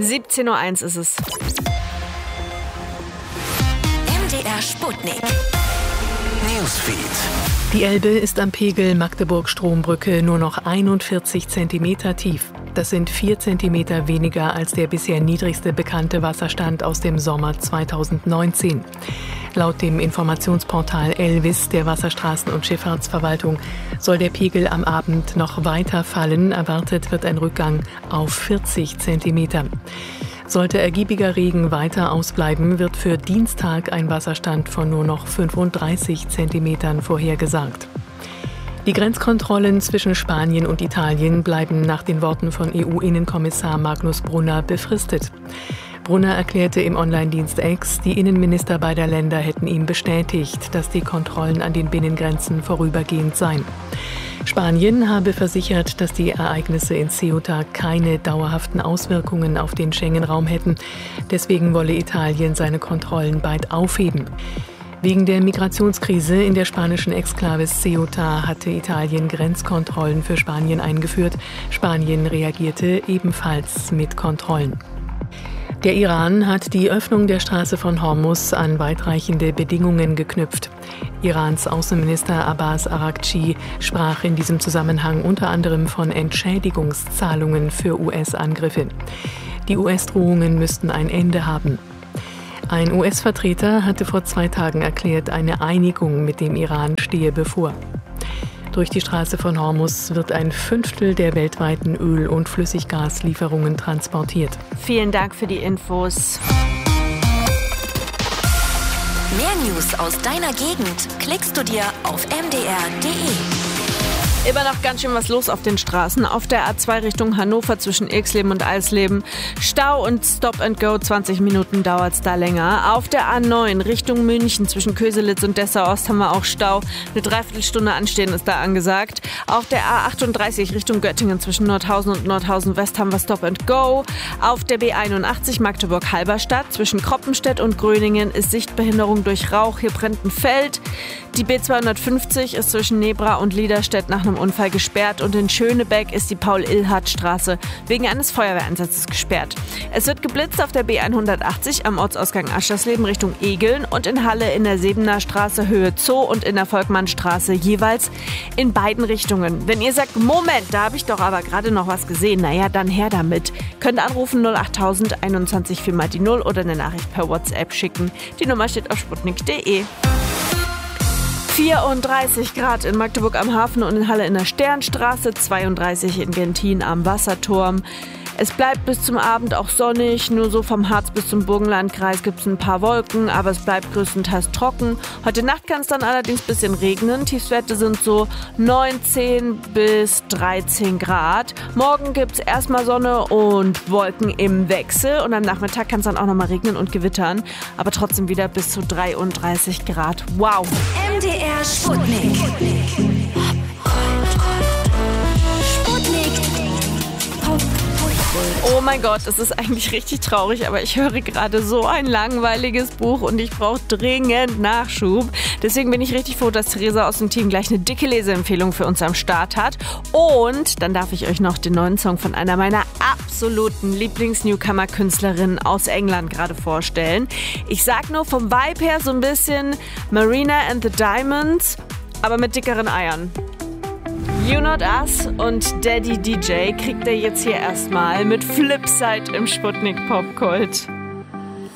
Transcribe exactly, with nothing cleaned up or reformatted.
siebzehn Uhr eins ist es. M D R Sputnik. Newsfeed. Die Elbe ist am Pegel Magdeburg-Strombrücke nur noch einundvierzig Zentimeter tief. Das sind vier Zentimeter weniger als der bisher niedrigste bekannte Wasserstand aus dem Sommer zweitausendneunzehn. Laut dem Informationsportal Elvis der Wasserstraßen- und Schifffahrtsverwaltung soll der Pegel am Abend noch weiter fallen. Erwartet wird ein Rückgang auf vierzig Zentimeter. Sollte ergiebiger Regen weiter ausbleiben, wird für Dienstag ein Wasserstand von nur noch fünfunddreißig Zentimetern vorhergesagt. Die Grenzkontrollen zwischen Spanien und Italien bleiben nach den Worten von E U-Innenkommissar Magnus Brunner befristet. Brunner erklärte im Online-Dienst X, die Innenminister beider Länder hätten ihm bestätigt, dass die Kontrollen an den Binnengrenzen vorübergehend seien. Spanien habe versichert, dass die Ereignisse in Ceuta keine dauerhaften Auswirkungen auf den Schengen-Raum hätten. Deswegen wolle Italien seine Kontrollen bald aufheben. Wegen der Migrationskrise in der spanischen Exklave Ceuta hatte Italien Grenzkontrollen für Spanien eingeführt. Spanien reagierte ebenfalls mit Kontrollen. Der Iran hat die Öffnung der Straße von Hormuz an weitreichende Bedingungen geknüpft. Irans Außenminister Abbas Araghchi sprach in diesem Zusammenhang unter anderem von Entschädigungszahlungen für U S-Angriffe. Die U S-Drohungen müssten ein Ende haben. Ein U S-Vertreter hatte vor zwei Tagen erklärt, eine Einigung mit dem Iran stehe bevor. Durch die Straße von Hormuz wird ein Fünftel der weltweiten Öl- und Flüssiggaslieferungen transportiert. Vielen Dank für die Infos. Mehr News aus deiner Gegend klickst du dir auf m d r punkt d e. Immer noch ganz schön was los auf den Straßen. Auf der A zwei Richtung Hannover zwischen Ilksleben und Eisleben. Stau und Stop and Go, zwanzig Minuten dauert es da länger. Auf der A neun Richtung München zwischen Köselitz und Dessau-Ost haben wir auch Stau. Eine Dreiviertelstunde anstehen ist da angesagt. Auf der A achtunddreißig Richtung Göttingen zwischen Nordhausen und Nordhausen-West haben wir Stop and Go. Auf der B einundachtzig Magdeburg-Halberstadt zwischen Kroppenstedt und Gröningen ist Sichtbehinderung durch Rauch. Hier brennt ein Feld. Die B zweihundertfünfzig ist zwischen Nebra und Liederstedt nach einem Unfall gesperrt und in Schönebeck ist die Paul-Illhardt-Straße wegen eines Feuerwehreinsatzes gesperrt. Es wird geblitzt auf der B hundertachtzig am Ortsausgang Aschersleben Richtung Egeln und in Halle in der Sebener Straße Höhe Zoo und in der Volkmannstraße jeweils in beiden Richtungen. Wenn ihr sagt, Moment, da habe ich doch aber gerade noch was gesehen, naja, dann her damit. Könnt anrufen null achttausend einundzwanzig vier mal die null oder eine Nachricht per WhatsApp schicken. Die Nummer steht auf sputnik punkt d e. vierunddreißig Grad in Magdeburg am Hafen und in Halle in der Sternstraße, zweiunddreißig in Gentin am Wasserturm. Es bleibt bis zum Abend auch sonnig, nur so vom Harz bis zum Burgenlandkreis gibt es ein paar Wolken, aber es bleibt größtenteils trocken. Heute Nacht kann es dann allerdings ein bisschen regnen, Tiefstwerte sind so neunzehn bis dreizehn Grad. Morgen gibt es erstmal Sonne und Wolken im Wechsel und am Nachmittag kann es dann auch nochmal regnen und gewittern, aber trotzdem wieder bis zu dreiunddreißig Grad. Wow! M D R Sputnik. Oh mein Gott, es ist eigentlich richtig traurig, aber ich höre gerade so ein langweiliges Buch und ich brauche dringend Nachschub. Deswegen bin ich richtig froh, dass Theresa aus dem Team gleich eine dicke Leseempfehlung für uns am Start hat. Und dann darf ich euch noch den neuen Song von einer meiner absoluten Lieblings-Newcomer-Künstlerinnen aus England gerade vorstellen. Ich sag nur vom Vibe her so ein bisschen Marina and the Diamonds, aber mit dickeren Eiern. You Not Us und Daddy D J kriegt er jetzt hier erstmal mit Flipside im Sputnik Popkult.